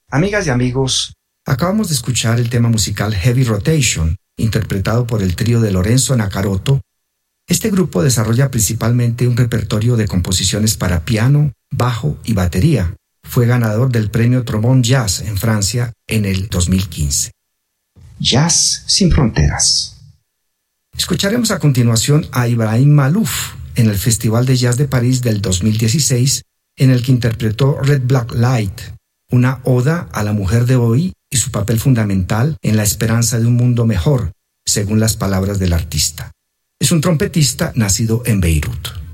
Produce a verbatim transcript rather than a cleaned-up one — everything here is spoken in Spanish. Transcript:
Amigas y amigos, acabamos de escuchar el tema musical Heavy Rotation, interpretado por el trío de Lorenzo Nacarotto. Este grupo desarrolla principalmente un repertorio de composiciones para piano, bajo y batería. Fue ganador del premio Trombone Jazz en Francia en el dos mil quince. Jazz sin fronteras. Escucharemos a continuación a Ibrahim Malouf en el Festival de Jazz de París del dos mil dieciséis, en el que interpretó Red Black Light, una oda a la mujer de hoy y su papel fundamental en la esperanza de un mundo mejor, según las palabras del artista. Es un trompetista nacido en Beirut.